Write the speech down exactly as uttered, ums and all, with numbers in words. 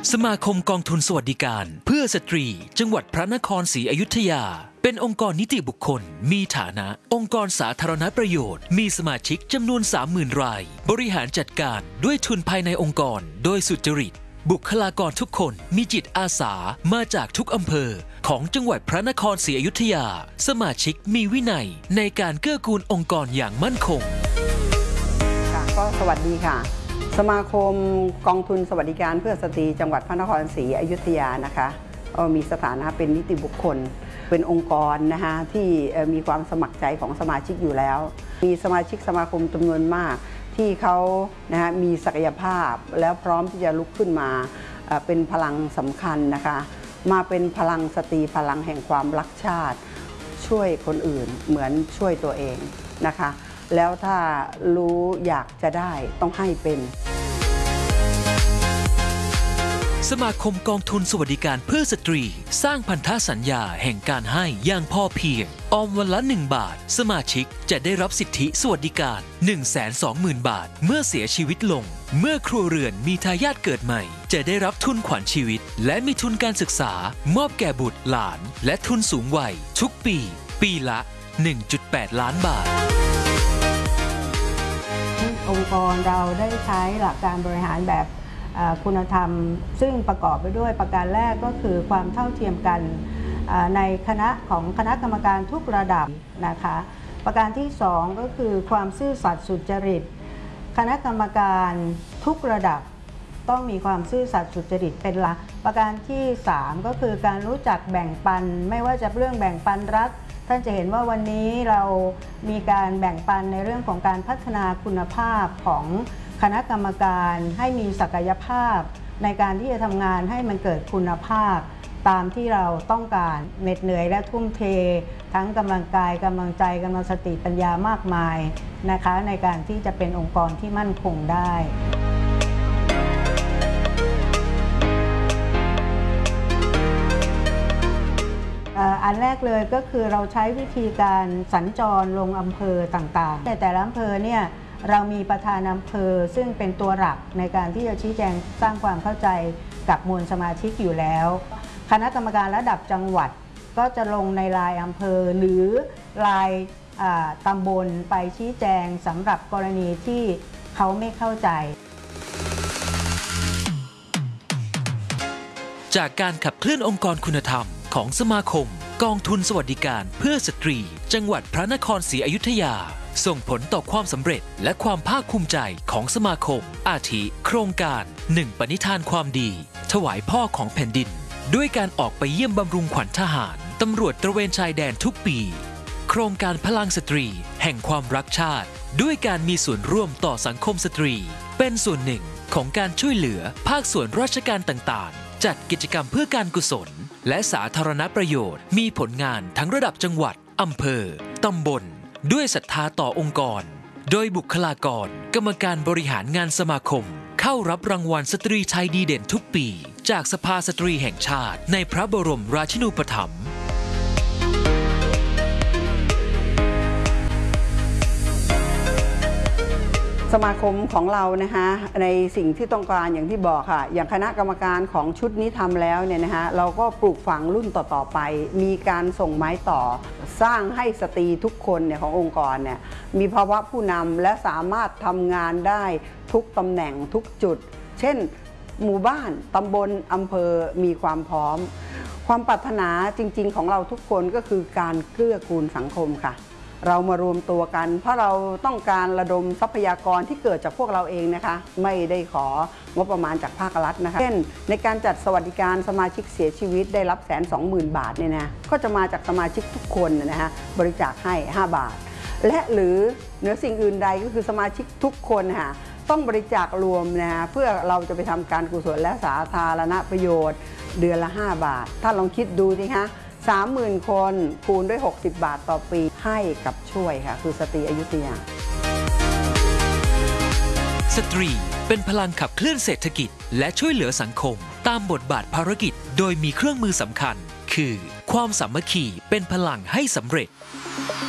สมาคมกองทุนสวัสดิการเพื่อสตรีจังหวัดพระนครศรีอยุธยาเป็นองค์กรนิติบุคคลมีฐานะองค์กรสาธารณประโยชน์มีสมาชิกจำนวน สามหมื่น รายบริหารจัดการด้วยทุนภายในองค์กรโดยสุจริตบุคลากรทุกคนมีจิตอาสามาจากทุกอำเภอของจังหวัดพระนครศรีอยุธยาสมาชิกมีวินัยในการเกื้อกูลองค์กรอย่างมั่นคงค่ะก็สวัสดีค่ะสมาคมกองทุนสวัสดิการเพื่อสตรีจังหวัดพระนครศรีอยุธยานะคะมีสถานะเป็นนิติบุคคลเป็นองค์กรนะคะที่มีความสมัครใจของสมาชิกอยู่แล้วมีสมาชิกสมาคมจำนวนมากที่เขานะฮะมีศักยภาพแล้วพร้อมที่จะลุกขึ้นมาเป็นพลังสำคัญนะคะมาเป็นพลังสตรีพลังแห่งความรักชาติช่วยคนอื่นเหมือนช่วยตัวเองนะคะแล้วถ้ารู้อยากจะได้ต้องให้เป็นสมาคมกองทุนสวัสดิการเพื่อสตรีสร้างพันธสัญญาแห่งการให้อย่างพอเพียงออมวันละหนึ่งบาทสมาชิกจะได้รับสิทธิสวัสดิการ หนึ่งแสนสองหมื่น บาทเมื่อเสียชีวิตลงเมื่อครัวเรือนมีทายาทเกิดใหม่จะได้รับทุนขวัญชีวิตและมีทุนการศึกษามอบแก่บุตรหลานและทุนสูงวัยทุกปีปีละ หนึ่งจุดแปด ล้านบาทองค์กรเราได้ใช้หลักการบริหารแบบคุณธรรมซึ่งประกอบไปด้วยประการแรกก็คือความเท่าเทียมกันในคณะของคณะกรรมการทุกระดับนะคะประการที่สองก็คือความซื่อสัตย์สุจริตคณะกรรมการทุกระดับต้องมีความซื่อสัตย์สุจริตเป็นหลักประการที่สามก็คือการรู้จักแบ่งปันไม่ว่าจะเรื่องแบ่งปันรัฐท่านจะเห็นว่าวันนี้เรามีการแบ่งปันในเรื่องของการพัฒนาคุณภาพของคณะกรรมการให้มีศักยภาพในการที่จะทำงานให้มันเกิดคุณภาพตามที่เราต้องการเหน็ดเหนื่อยและทุ่มเททั้งกำลังกายกำลังใจกำลังสติปัญญามากมายนะคะในการที่จะเป็นองค์กรที่มั่นคงได้อันแรกเลยก็คือเราใช้วิธีการสัญจรลงอำเภอต่างๆในแต่ละอำเภอเนี่ยเรามีประธานอำเภอซึ่งเป็นตัวหลักในการที่จะชี้แจงสร้างความเข้าใจกับมวลสมาชิกอยู่แล้วคณะกรรมการระดับจังหวัดก็จะลงในรายอำเภอหรือรายตำบลไปชี้แจงสำหรับกรณีที่เขาไม่เข้าใจจากการขับเคลื่อนองค์กรคุณธรรมของสมาคมกองทุนสวัสดิการเพื่อสตรีจังหวัดพระนครศรีอยุธยาส่งผลต่อความสำเร็จและความภาคภูมิใจของสมาคมอาทิโครงการหนึ่งปณิธานความดีถวายพ่อของแผ่นดินด้วยการออกไปเยี่ยมบำรุงขวัญทหารตำรวจตระเวนชายแดนทุกปีโครงการพลังสตรีแห่งความรักชาติด้วยการมีส่วนร่วมต่อสังคมสตรีเป็นส่วนหนึ่งของการช่วยเหลือภาคส่วนราชการต่างๆจัดกิจกรรมเพื่อการกุศลและสาธารณประโยชน์มีผลงานทั้งระดับจังหวัดอำเภอตำบลด้วยศรัทธาต่อองค์กรโดยบุคลากรกรรมการบริหารงานสมาคมเข้ารับรางวัลสตรีไทยดีเด่นทุกปีจากสภาสตรีแห่งชาติในพระบรมราชินูปถัมภ์สมาคมของเรานะคะในสิ่งที่ต้องการอย่างที่บอกค่ะอย่างคณะกรรมการของชุดนี้ทำแล้วเนี่ยนะคะเราก็ปลูกฝังรุ่นต่อๆไปมีการส่งไม้ต่อสร้างให้สตรีทุกคนเนี่ยขององค์กรเนี่ยมีภาวะผู้นำและสามารถทำงานได้ทุกตำแหน่งทุกจุดเช่นหมู่บ้านตำบลอำเภอมีความพร้อมความปรารถนาจริงๆของเราทุกคนก็คือการเกื้อกูลสังคมค่ะเรามารวมตัวกันเพราะเราต้องการระดมทรัพยากรที่เกิดจากพวกเราเองนะคะไม่ได้ของบประมาณจากภาครัฐนะคะเช่นในการจัดสวัสดิการสมาชิกเสียชีวิตได้รับแสนสองหมื่นบาทเนี่ยนะก็จะมาจากสมาชิกทุกคนนะฮะบริจาคให้ห้าบาทและหรือเหนือสิ่งอื่นใดก็คือสมาชิกทุกคนค่ะต้องบริจาครวมนะฮะเพื่อเราจะไปทำการกุศลและสาธารณประโยชน์เดือนละห้าบาทถ้าลองคิดดูสิคะสามหมื่นคนคูณด้วยหกสิบบาทต่อปีให้กับช่วยค่ะคือสตรีอยุธยาสตรีเป็นพลังขับเคลื่อนเศรษฐกิจและช่วยเหลือสังคมตามบทบาทภารกิจโดยมีเครื่องมือสำคัญคือความสามัคคีเป็นพลังให้สำเร็จ